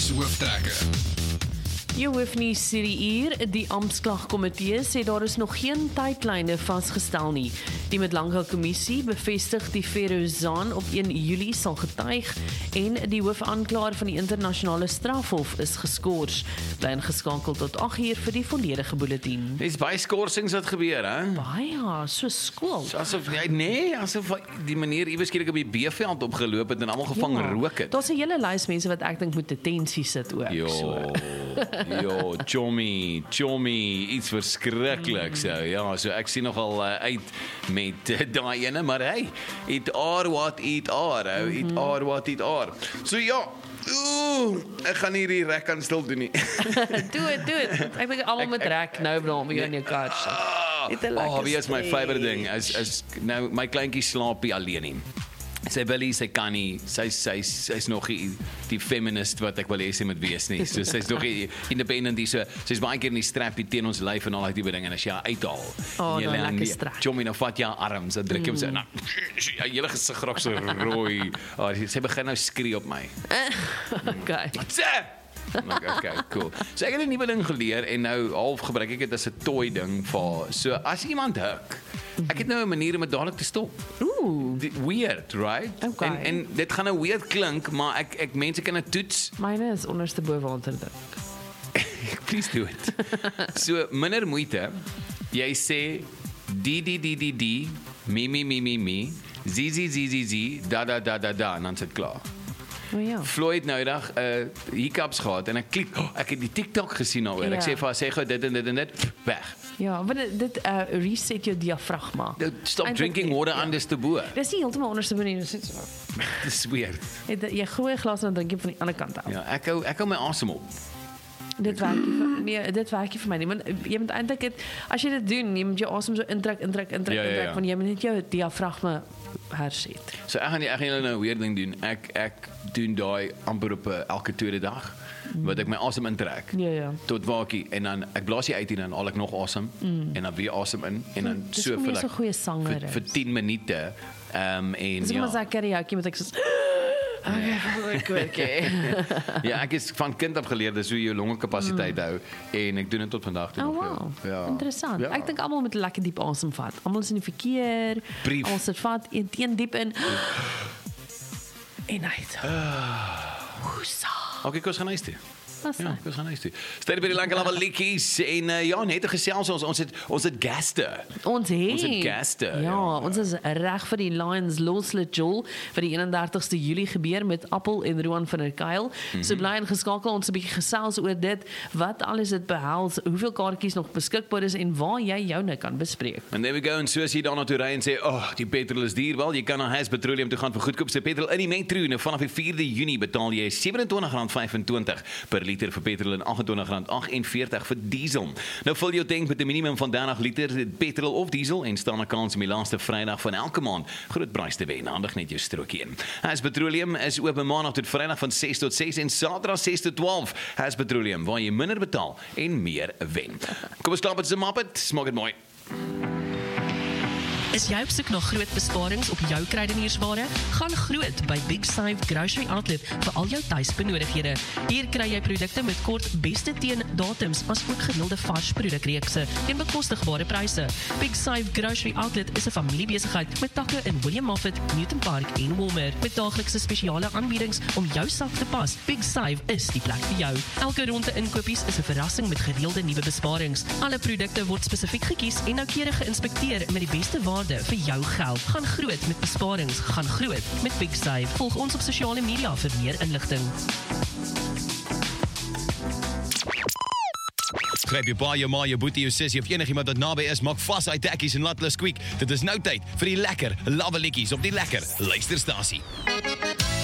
Verkeershooftrekker. Jy hoef nie hier, die Amptklagkomitee sê daar is nog geen tydlyne vasgestel nie. Die Medlanka-kommissie bevestig die Ferozaan op 1 Julie sal getuig en die hoofaanklaer van die internasionale strafhof is geskort. Bly ingeskakel tot 8 uur vir die volledige bulletin. Dis baie skorsings wat gebeur, hè? Baie, so skool. Asof asof die meneer iewers skielik op die B-veld opgeloop het en almal gevang rook het. Daar's 'n hele lys mense wat ek dink moet detensie sit ook. Jo, chommy, iets verskriklik so. Ja, so ek sien nogal uit met daai ene, maar hey, it are what it are, it are what it are. So ja, ek gaan nie die rek aan stil doen nie. Doe het. Ek dink almal moet rek nou by jou in jou kar. Wie is my favourite ding, is nou, my kleintjie slaap nie alleen nie. Sy wil nie, sy kan nie, sy's nog die feminist wat ek wil hê sy moet wees nie. So sy's nog independent, sy's baie keer in die strap teen ons lyf en al die dinge en as jy haar uithaal. Lekker strap. Chommy, nou vat jy haar arm, so druk jy hom so, nou, hele gesig raak so rooi. Sy begin nou skree op my. Okay. Okay, cool. So ek het 'n nuwe ding geleer en nou half gebruik ek dit as 'n toy ding vir, so as iemand huk, ek het nou 'n manier om dit dadelik te stop. Weird, right? Okay. En dit gaan nou weird klink, maar ek mense kan dit toets. Myne is onderste bo water dink. Please do it. So minder moeite. Jy sê di, mi, zi, da, en dan sit klaar. Ja. Floyd nou eendag hiccups gehad en ek het die TikTok gesien daaroor. Ek sê vir haar, sê gou dit en dit, weg. Ja, want dit reset jou diafragma. Stop drinking water onderste bo. Dis nie heeltemal onderste bo nie, dis so. Dis weird. Jy gooi 'n glas en dan drink jy van die ander kant af. Ja, ek hou my asem op. Dit werk nie vir my nie, want jy moet eintlik as jy dit doen, jy moet jou asem so intrek, want jy moet net jou diafragma herset. So ek gaan julle nou 'n weird ding doen. Ek doen daai amper op elke tweede dag wat ek my asem intrek. Ja. Tot waakie en dan ek blaas jy uit en dan haal ek nog asem en dan weer asem in en dan so vir so goeie sanger vir 10 minute en dis ja. Dis karaoke met ek so Ja, ek is van kind af geleer dis hoe jy jou longekapasiteit hou en ek doen dit tot vandag toe nog. Wow. Ja. Interessant. Ja. Ek dink almal moet lekker diep asem vat. Almal is in die verkeer. Almal sit vat een diep in. En uit. Okay, kom ons gaan huis toe. Ja, ons gaan huis toe. Stay by die lange lava liedjies en ja, net te gesels ons het gaste. Ons het gaste. Ja, ons is reg vir die Lions Loslet Joel vir die 31ste Julie gebeur met Appel en Roan van der Kuil. So bly ingeskakel, ons 'n bietjie gesels oor dit, wat alles dit behels, hoeveel kaartjies nog beskikbaar is en waar jy joune kan bespreek. And there we go, en soos jy daarna toe ry en sê, die petrol is duur, wel, jy kan na Has Petroleum toe gaan vir goedkoopste petrol in die metro. Nou vanaf die 4de Junie betaal jy R27.25 per liter vir petrol en R28.48 vir diesel. Nou vul jou tank met 'n minimum van 30 liter petrol of diesel en staan 'n kans om die laaste Vrydag van elke maand groot prys te wen. Handig net jou strokie in. Has Petroleum is open maandag tot Vrydag van 6 tot 6 en Saterdag 6 tot 12. Has Petroleum, waar jy minder betaal en meer wen. Kom ons klap met se Muppet. Smaak dit mooi. Is jy op soek na groot besparings op jou kruideniersware? Gaan groot by Big Save Grocery Outlet vir al jou tuisbenodighede. Hier kry jy produkte met kort beste teen datums as ook gereelde vars produkreekse teen bekostigbare pryse. Big Save Grocery Outlet is 'n familiebesigheid met takke in William Moffat, Newton Park en Walmer met daaglikse spesiale aanbiedings om jou sak te pas. Big Save is die plek vir jou. Elke ronde inkopies is 'n verrassing met gereelde nuwe besparings. Alle produkte word spesifiek gekies en noukeurig geïnspekteer met die beste waarde vir jou geld. Gaan groot met besparings, gaan groot met Big Save. Volg ons op sosiale media vir meer inligting. Gryp jou pa, jou ma, jou boetie, jou sussie of enigiemand wat naby is, maak vas uit tekkies en laat hulle squeak. Dit is nou tyd vir die lekker lawwe liedjies op die lekker luisterstasie.